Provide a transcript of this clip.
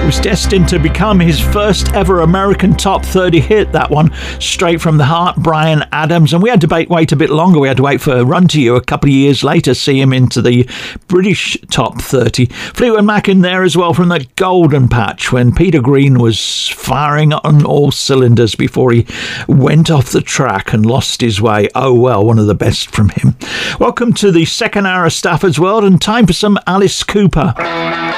was destined to become his first ever American top 30 hit, that one, straight from the heart, Bryan Adams. And we had to wait a bit longer. We had to wait for Run to You a couple of years later, see him into the British top 30. Fleetwood Mac in there as well from the Golden Patch, when Peter Green was firing on all cylinders before he went off the track and lost his way. Oh well, one of the best from him. Welcome to the second hour of Stafford's World, and time for some Alice Cooper.